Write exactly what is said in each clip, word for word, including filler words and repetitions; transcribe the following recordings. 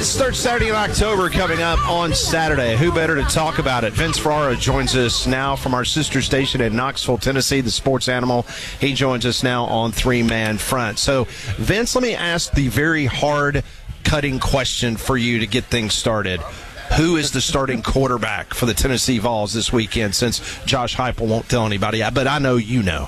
It's third Saturday in October coming up on Saturday. Who better to talk about it? Vince Ferrara joins us now from our sister station in Knoxville, Tennessee, the Sports Animal. He joins us now on three-man front. So, Vince, let me ask the very hard-cutting question for you to get things started. Who is the starting quarterback for the Tennessee Vols this weekend, since Josh Heupel won't tell anybody, but I know you know?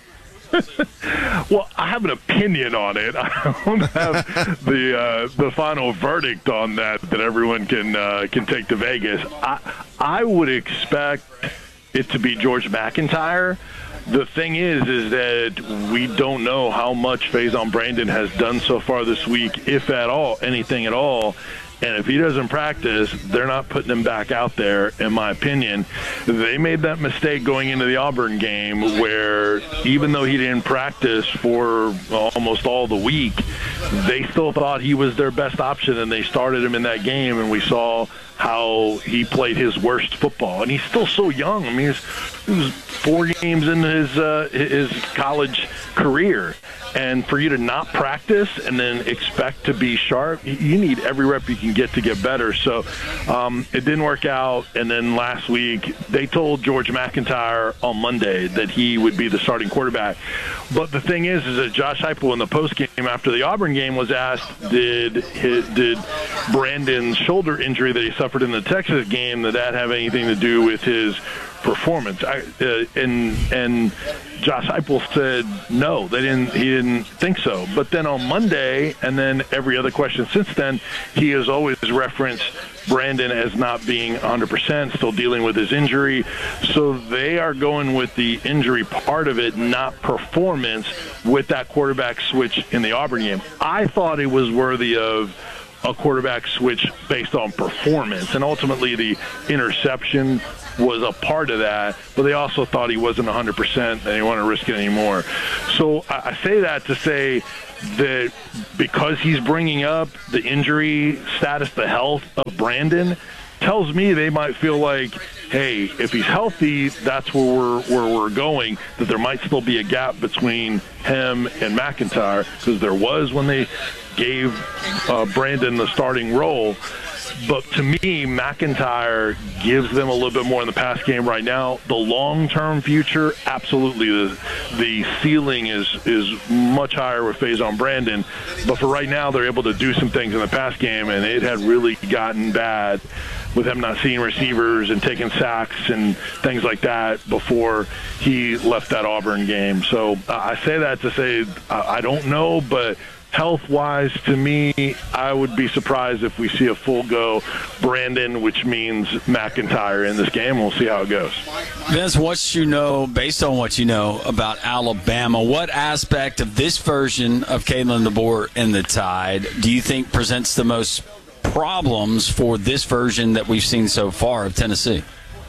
Well, I have an opinion on it. I don't have the uh, the final verdict on that that everyone can uh, can take to Vegas. I I would expect it to be George McIntyre. The thing is, is that we don't know how much Faison Brandon has done so far this week, if at all, anything at all. And if he doesn't practice, they're not putting him back out there, in my opinion. They made that mistake going into the Auburn game where even though he didn't practice for almost all the week, they still thought he was their best option, and they started him in that game, and we saw how he played his worst football. And he's still so young. I mean, he's, he was four games into his, uh, his college career. And for you to not practice and then expect to be sharp, you need every rep you can get to get better. So um, it didn't work out. And then last week, they told George McIntyre on Monday that he would be the starting quarterback. But the thing is, is that Josh Heupel in the postgame after the Auburn game was asked, did his, did Brandon's shoulder injury that he suffered in the Texas game, did that have anything to do with his performance? I, uh, and and Josh Heupel said no, they didn't. He didn't think so. But then on Monday, and then every other question since then, he has always referenced Brandon as not being one hundred percent, still dealing with his injury. So they are going with the injury part of it, not performance, with that quarterback switch in the Auburn game. I thought it was worthy of a quarterback switch based on performance, and ultimately the interception was a part of that, but they also thought he wasn't one hundred percent and they didn't want to risk it anymore. So I say that to say that because he's bringing up the injury status, the health of Brandon, tells me they might feel like, hey, if he's healthy, that's where we're where we're going, that there might still be a gap between him and McIntyre, because there was when they gave uh, Brandon the starting role. But to me, McIntyre gives them a little bit more in the pass game right now. The long-term future, absolutely. The, the ceiling is is much higher with Faison Brandon. But for right now, they're able to do some things in the pass game, and it had really gotten bad with him not seeing receivers and taking sacks and things like that before he left that Auburn game. So uh, I say that to say uh, I don't know, but health-wise, to me, I would be surprised if we see a full-go Brandon, which means McIntyre in this game. We'll see how it goes. Vince, what you know, based on what you know about Alabama, what aspect of this version of Kalen DeBoer and the Tide do you think presents the most problems for this version that we've seen so far of Tennessee?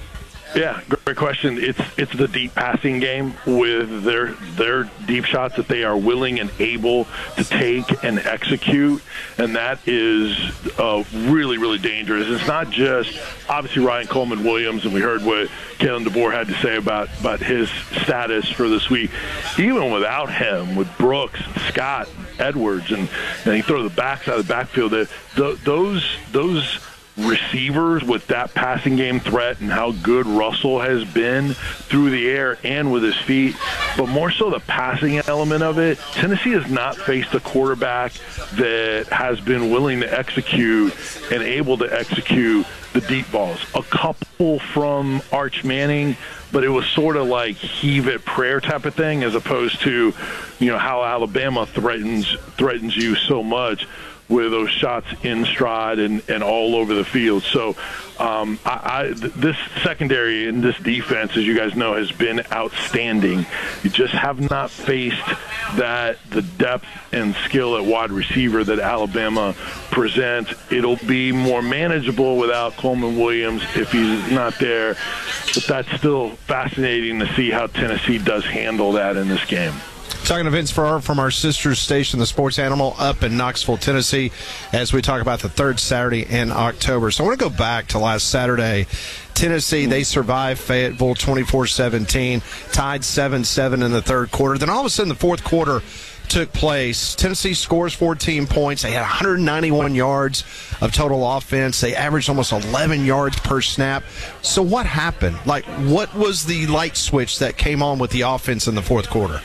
Yeah, great question. It's it's the deep passing game with their their deep shots that they are willing and able to take and execute, and that is uh, really, really dangerous. It's not just, obviously, Ryan Coleman Williams, and we heard what Kalen DeBoer had to say about, about his status for this week. Even without him, with Brooks, Scott, Edwards, and, and he throw the backs out of the backfield, the, the, those those receivers with that passing game threat and how good Russell has been through the air and with his feet, but more so the passing element of it. Tennessee has not faced a quarterback that has been willing to execute and able to execute the deep balls. A couple from Arch Manning, but it was sort of like heave it prayer type of thing, as opposed to, you know, how Alabama threatens threatens you so much with those shots in stride and, and all over the field. So um, I, I, this secondary and this defense, as you guys know, has been outstanding. You just have not faced that the depth and skill at wide receiver that Alabama presents. It'll be more manageable without Coleman Williams if he's not there. But that's still fascinating to see how Tennessee does handle that in this game. Talking to Vince Ferrara from our sister station, the Sports Animal, up in Knoxville, Tennessee, as we talk about the third Saturday in October. So I want to go back to last Saturday. Tennessee, they survived Fayetteville twenty-four seventeen, tied seven seven in the third quarter. Then all of a sudden, the fourth quarter, took place. Tennessee scores fourteen points. They had one hundred ninety-one yards of total offense. They averaged almost eleven yards per snap. So what happened? Like, what was the light switch that came on with the offense in the fourth quarter?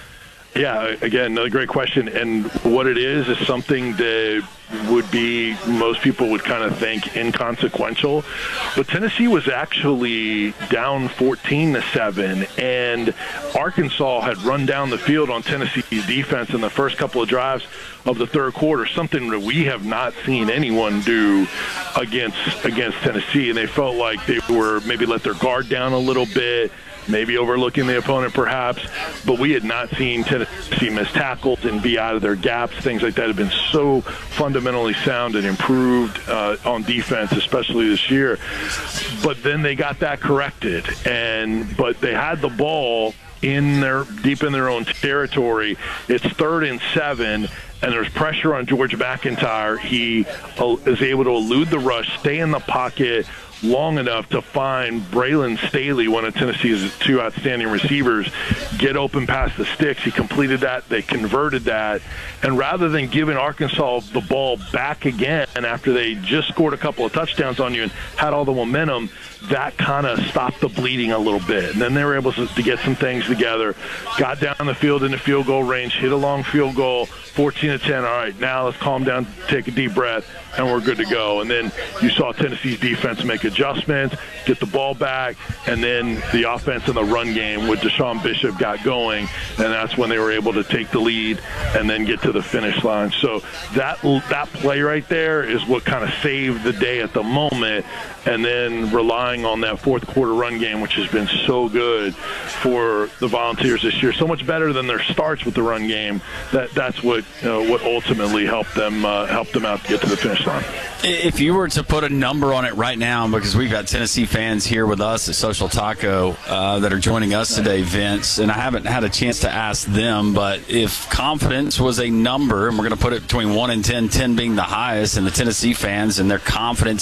Yeah, again, another great question. And what it is is something that would be, most people would kind of think inconsequential. But Tennessee was actually down fourteen to seven, and Arkansas had run down the field on Tennessee's defense in the first couple of drives of the third quarter, something that we have not seen anyone do against against Tennessee. And they felt like they were maybe let their guard down a little bit, maybe overlooking the opponent perhaps, but we had not seen Tennessee miss tackles and be out of their gaps. Things like that have been so fundamentally sound and improved uh, on defense, especially this year. But then they got that corrected, and but they had the ball in their deep in their own territory. It's third and seven, and there's pressure on George McIntyre. He uh, is able to elude the rush, stay in the pocket long enough to find Braylon Staley, one of Tennessee's two outstanding receivers, get open past the sticks. He completed that. They converted that. And rather than giving Arkansas the ball back again after they just scored a couple of touchdowns on you and had all the momentum, that kind of stopped the bleeding a little bit. And then they were able to, to get some things together, got down the field in the field goal range, hit a long field goal, fourteen to ten. All right, now let's calm down, take a deep breath, and we're good to go. And then you saw Tennessee's defense make adjustments, get the ball back, and then the offense in the run game with Deshaun Bishop got going, and that's when they were able to take the lead and then get to the finish line. So that that play right there is what kind of saved the day at the moment, and then relying on that fourth quarter run game, which has been so good for the Volunteers this year, so much better than their starts with the run game. That that's what you know, what ultimately helped them uh, helped them out to get to the finish line. If you were to put a number on it right now, because we've got Tennessee fans here with us at Social Taco uh, that are joining us today, Vince, and I haven't had a chance to ask them, but if confidence was a number, and we're going to put it between one and ten, ten being the highest, and the Tennessee fans and their confidence